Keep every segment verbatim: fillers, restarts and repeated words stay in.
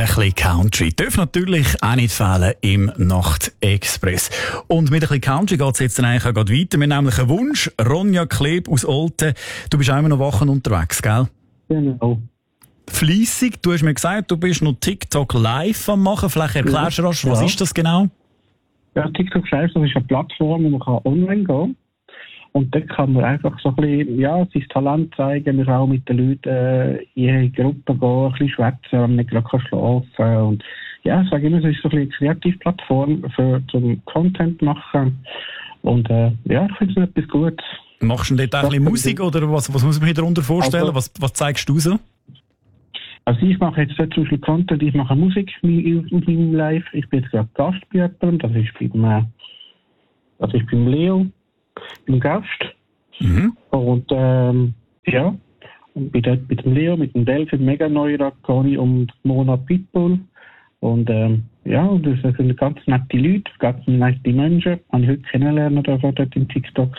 bisschen Country. Darf natürlich auch nicht fehlen im Nachtexpress. Und mit ein bisschen Country geht es jetzt dann eigentlich auch gerade weiter. Wir haben nämlich einen Wunsch. Ronja Kleb aus Olten. Du bist auch immer noch wach und unterwegs, gell? Genau. Fleissig. Du hast mir gesagt, du bist noch TikTok live am machen. Vielleicht erklärst du rasch, was Ja. ist das genau? Ja, TikTok selbst, das ist eine Plattform, wo man kann online gehen kann. Und dort kann man einfach so ein bisschen, ja, sein Talent zeigen. Man kann auch mit den Leuten äh, in ihre Gruppe gehen, ein bisschen schwätzen, wenn man nicht gerade schlafen kann. Und ja, ich sage immer, es ist so ein bisschen eine Kreativplattform für zum Content machen. Und äh, ja, ich finde es etwas Gutes. Machst du denn dort auch ein bisschen Musik oder was, was muss man sich darunter vorstellen? Also, was, was zeigst du so? Also ich mache jetzt zum Beispiel Content, ich mache Musik auf meinem Live. Ich bin jetzt gerade Gast bei jemandem, das ist beim, äh, das ist beim Leo, beim Gast. Mhm. Und ähm, ja, und bin dort mit dem Leo, mit dem Delphin, mega neuer Conny und Mona Pitbull. Und ähm, ja, und das sind ganz nette Leute, ganz nette Menschen, die ich heute kennenlernen dürfen dort im TikTok.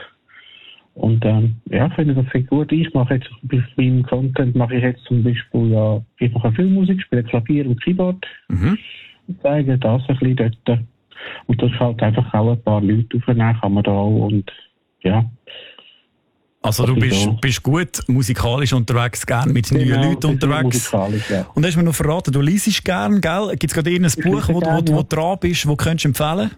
Und ähm, ja, ich finde das sehr gut. Ich mache jetzt bei meinem Content mache ich jetzt zum Beispiel ja, ich mache viel Musik, spiele Klavier und Keyboard. Mhm. Und zeige das ein bisschen dort. Und das halt einfach auch ein paar Leute aufnehmen kann man da auch. Und ja. Also du bist, bist gut musikalisch unterwegs, gern mit neuen Genau, Leuten unterwegs. Ja. Und hast mir noch verraten, du liest gern, gell? Gibt es gerade irgendein Buch, wo, gern, wo, wo ja. du dran bist, wo könntest du empfehlen?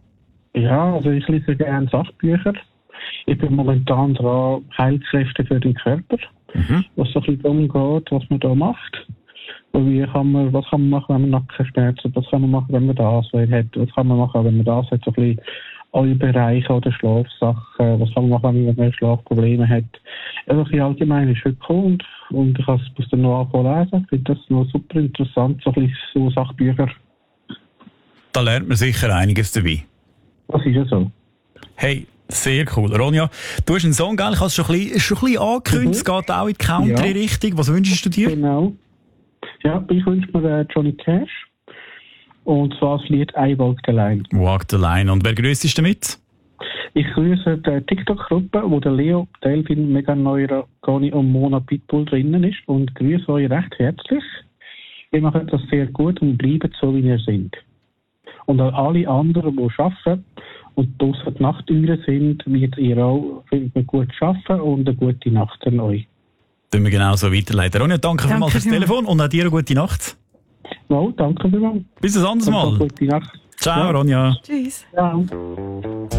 Ja, also ich lese gerne Sachbücher. Ich bin momentan dran, Heilkräfte für den Körper, Mhm. was so ein bisschen darum geht, was man da macht. Und wie kann man, was kann man machen, wenn man Nackenschmerzen hat, was kann man machen, wenn man das hat, was kann man machen, wenn man das hat, so ein bisschen alle Bereiche oder Schlafsachen, was kann man machen, wenn man Schlafprobleme hat. Also ein bisschen allgemein ist heute cool und, und ich kann es dann noch anfangen lesen. Ich finde das noch super interessant, so ein bisschen so Sachbücher. Da lernt man sicher einiges dabei. Das ist ja so. Hey, sehr cool. Ronja, du hast einen Song, gell? Ich habe es schon ein bisschen, schon ein bisschen angekündigt, es geht auch in die Country-Richtung. Was wünschst du dir? Genau. Ja, ich wünsche mir äh, Johnny Cash. Und zwar das Lied I Walk the Line. Walk the Line. Und wer grüßt dich damit? Ich grüße die TikTok-Gruppe, wo der Leo, Delphin, Mega Neuer, Conny und Mona Pitbull drinnen ist. Und grüße euch recht herzlich. Ihr macht das sehr gut und bleibt so, wie ihr seid. Und an alle anderen, die arbeiten und draussen die Nachtüren sind, wird ihr auch gut arbeiten und eine gute Nacht an euch. Tun wir genau so weiterleiten. Ronja, danke, Danke vielmals fürs vielmals. Telefon und auch dir eine gute Nacht. No, danke vielmals. Bis ein anderes Und Mal. Gute Nacht. Ciao, Ja. Ronja. Tschüss. Ja.